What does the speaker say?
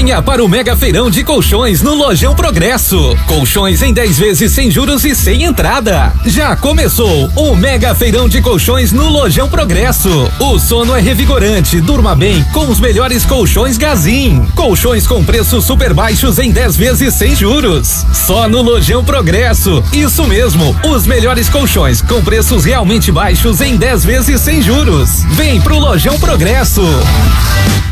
Venha para o Mega Feirão de Colchões no Lojão Progresso. Colchões em 10 vezes sem juros e sem entrada. Já começou o Mega Feirão de Colchões no Lojão Progresso. O sono é revigorante, durma bem com os melhores colchões Gazin. Colchões com preços super baixos em 10 vezes sem juros. Só no Lojão Progresso. Isso mesmo, os melhores colchões com preços realmente baixos em 10 vezes sem juros. Vem pro Lojão Progresso.